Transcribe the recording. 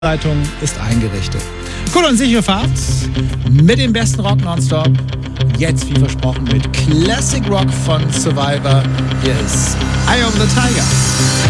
Leitung ist eingerichtet. Gute und sichere Fahrt mit dem besten Rock nonstop. Jetzt, wie versprochen, mit Classic Rock von Survivor. Hier ist Eye of the Tiger.